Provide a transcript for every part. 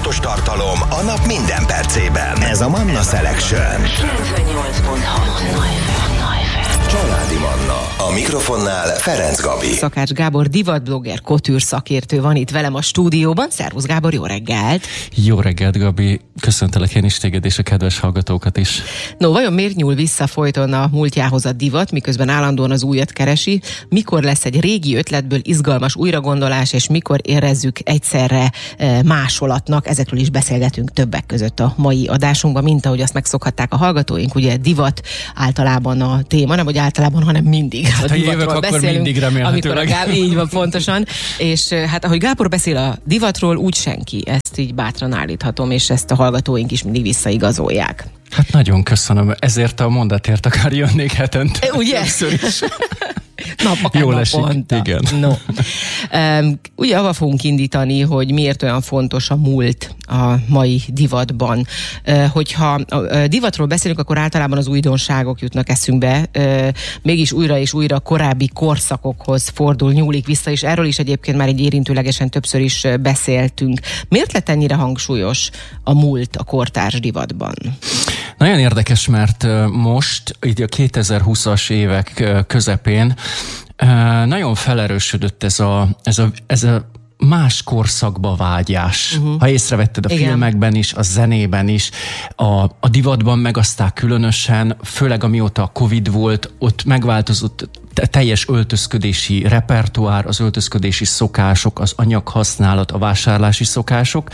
folyamatos tartalom a nap minden percében. Ez a Manna Selection. 98.6 Családi Manna. A mikrofonnál Ferenc Gabi. Szakács Gábor divatblogger, couture szakértő van itt velem a stúdióban. Szervusz Gábor, jó reggelt! Jó reggelt, Gabi! Köszöntelek én is téged és a kedves hallgatókat is. No, vajon miért nyúl vissza folyton a múltjához a divat, miközben állandóan az újat keresi? Mikor lesz egy régi ötletből izgalmas újragondolás, és mikor érezzük egyszerre másolatnak? Ezekről is beszélgetünk többek között a mai adásunkban, mint ahogy azt megszokhatták a hallgatóink. Ugye divat általában a téma, nem hogy általában, hanem mindig. Hát a divatról beszélünk, mindig remélhetőleg. Így van, pontosan. És hát ahogy Gábor beszél a divatról, úgy senki. Ezt így bátran állíthatom, és ezt a hallgatóink is mindig visszaigazolják. Hát nagyon köszönöm. Ezért a mondatért akár jönnék hetente. Ugye? Többször is. Jól esik, igen. No. Ugye avval fogunk indítani, hogy miért olyan fontos a múlt a mai divatban. Hogyha a divatról beszélünk, akkor általában az újdonságok jutnak eszünkbe, mégis újra és újra korábbi korszakokhoz nyúlik vissza, és erről is egyébként már egy érintőlegesen többször is beszéltünk. Miért lett ennyire hangsúlyos a múlt a kortárs divatban? Nagyon érdekes, mert most, így a 2020-as évek közepén nagyon felerősödött ez a más korszakba vágyás. Ha észrevetted a filmekben is, a zenében is, a divatban meg aztán különösen, főleg amióta a Covid volt, ott megváltozott teljes öltözködési repertoár, az öltözködési szokások, az anyaghasználat, a vásárlási szokások.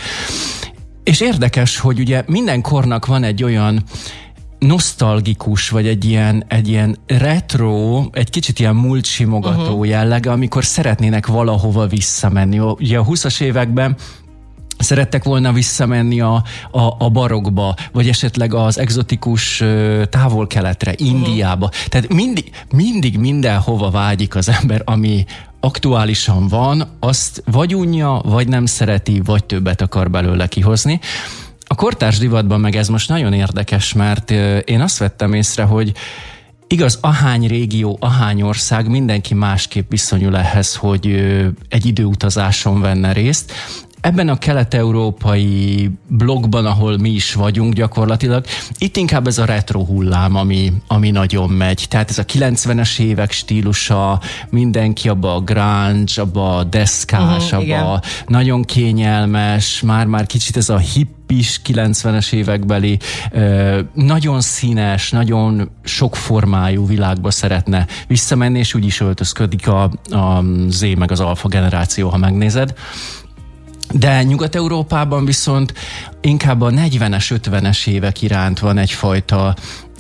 És érdekes, hogy ugye minden kornak van egy olyan nosztalgikus, vagy egy ilyen retro, egy kicsit ilyen múltsimogató jellege, amikor szeretnének valahova visszamenni. Ugye a 20-as években szerettek volna visszamenni a barokba, vagy esetleg az egzotikus távol-keletre, Indiába. Tehát mindig mindenhova vágyik az ember, ami aktuálisan van, azt vagy unja, vagy nem szereti, vagy többet akar belőle kihozni. A kortárs divatban meg ez most nagyon érdekes, mert én azt vettem észre, hogy igaz, ahány régió, ahány ország, mindenki másképp viszonyul ehhez, hogy egy időutazáson venne részt. Ebben a kelet-európai blokkban, ahol mi is vagyunk gyakorlatilag, itt inkább ez a retro hullám, ami nagyon megy. Tehát ez a 90-es évek stílusa, mindenki abba a grunge, abba a deszkás, abba nagyon kényelmes, már kicsit ez a hippis 90-es évekbeli, nagyon színes, nagyon sokformájú világba szeretne visszamenni, és úgy is öltözködik a Z meg az alfa generáció, ha megnézed. De Nyugat-Európában viszont inkább a 40-es, 50-es évek iránt van egyfajta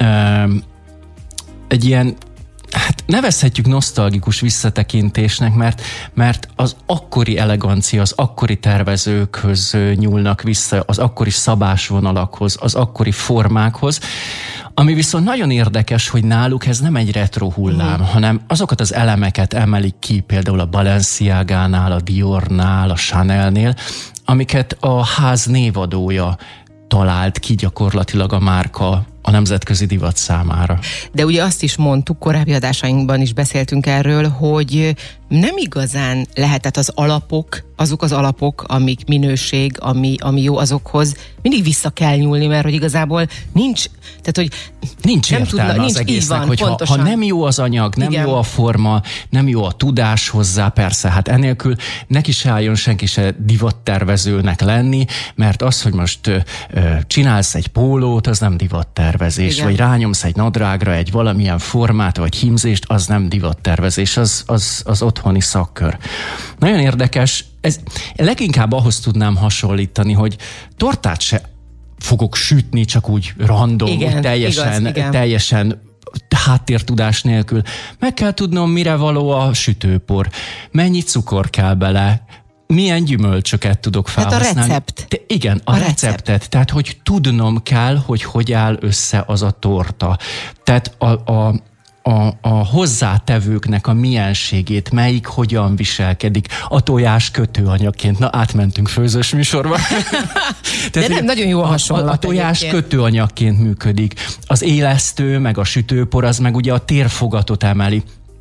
egy ilyen, hát nevezhetjük nosztalgikus visszatekintésnek, mert az akkori elegancia, az akkori tervezőkhöz nyúlnak vissza, az akkori szabásvonalakhoz, az akkori formákhoz, ami viszont nagyon érdekes, hogy náluk ez nem egy retro hullám, hanem azokat az elemeket emelik ki, például a Balenciagánál, a Diornál, a Chanelnél, amiket a ház névadója talált ki gyakorlatilag a márka a nemzetközi divat számára. De ugye azt is mondtuk, korábbi adásainkban is beszéltünk erről, hogy nem igazán lehetett azok az alapok, amik minőség, ami jó, azokhoz mindig vissza kell nyúlni, mert hogy igazából nincs, tehát hogy nincs értelme az egésznek, hogy ha nem jó az anyag, nem jó a forma, nem jó a tudás hozzá, persze, hát enélkül neki se álljon senki se divattervezőnek lenni, mert az, hogy most csinálsz egy pólót, az nem divattervezés, vagy rányomsz egy nadrágra egy valamilyen formát, vagy hímzést, az nem divattervezés, az otthoni szakkör. Nagyon érdekes, ez leginkább ahhoz tudnám hasonlítani, hogy tortát se fogok sütni, csak úgy random, úgy teljesen háttértudás nélkül. Meg kell tudnom, mire való a sütőpor, mennyi cukor kell bele, milyen gyümölcsöket tudok felhasználni. Hát a recept. Igen, a receptet. Tehát, hogy tudnom kell, hogy áll össze az a torta. Tehát a hozzátevőknek a mienségét, melyik hogyan viselkedik, a tojás kötőanyagként. Na, átmentünk főzős műsorba. De nem, nagyon jó a hasonlat. A tojás kötőanyagként működik. Az élesztő, meg a sütőpor, az meg ugye a térfogatot emeli.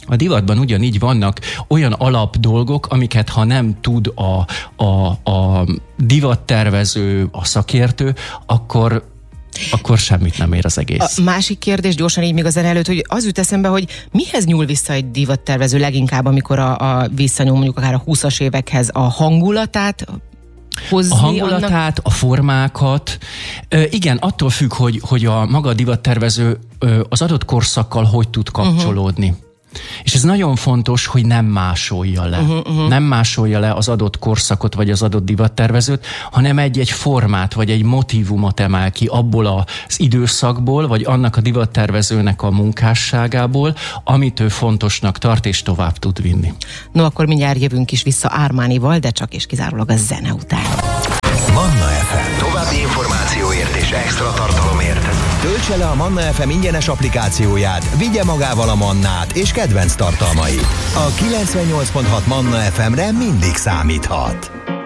A divatban ugyanígy vannak olyan alap dolgok, amiket ha nem tud a divattervező, a szakértő, akkor semmit nem ér az egész. A másik kérdés gyorsan így még a zene előtt, hogy az jut eszembe, hogy mihez nyúl vissza egy divattervező leginkább, amikor a visszanyúl mondjuk akár a 20-as évekhez, a hangulatát hozni, a hangulatát, a formákat. Igen, attól függ, hogy a maga divattervező az adott korszakkal hogy tud kapcsolódni. És ez nagyon fontos, hogy nem másolja le. Nem másolja le az adott korszakot, vagy az adott divattervezőt, hanem egy formát, vagy egy motívumot emel ki abból az időszakból, vagy annak a divattervezőnek a munkásságából, amit ő fontosnak tart, és tovább tud vinni. No, akkor mindjárt jövünk is vissza Armanival, de csak és kizárólag a zene után. Manna FM. További információért és extra tartalomért töltse le a Manna FM ingyenes applikációját, vigye magával a Mannát és kedvenc tartalmait. A 98.6 Manna FM-re mindig számíthat.